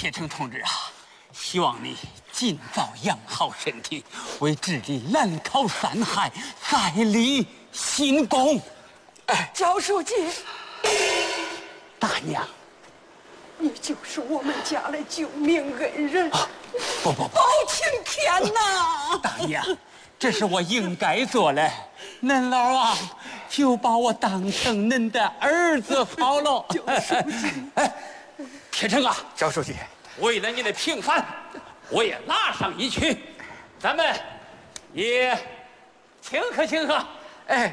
铁成同志啊，希望你尽早养好身体，为治理兰考3害再立新功。 哎，赵书记， 大娘， 你就是我们家的救命恩人。 不， 包青天呐！ 大娘，这是我应该做的。恁老啊，就把我当成恁的儿子好了。哎，铁成啊， 赵书记， 为了你的平反，我也拉上一曲，咱们也庆贺庆贺。 哎，